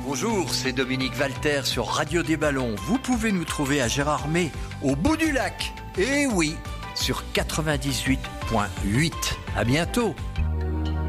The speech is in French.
Bonjour, c'est Dominique Valter sur Radio des Ballons. Vous pouvez nous trouver à Gérardmer, au bout du lac. Et oui, sur 98.8. À bientôt.